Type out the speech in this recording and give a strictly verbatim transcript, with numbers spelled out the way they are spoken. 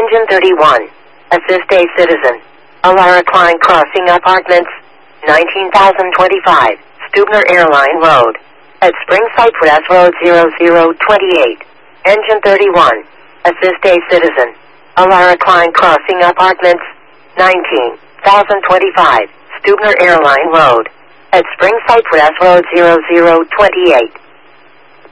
Engine thirty-one. Assist a citizen. Alara Klein Crossing Apartments, nineteen thousand twenty-five, Stubner Airline Road. At Spring Cypress Road zero zero twenty-eight. Engine thirty-one. Assist a citizen. Alara Klein Crossing Apartments, nineteen thousand twenty-five, Stubner Airline Road. At Spring Cypress Road zero zero twenty-eight.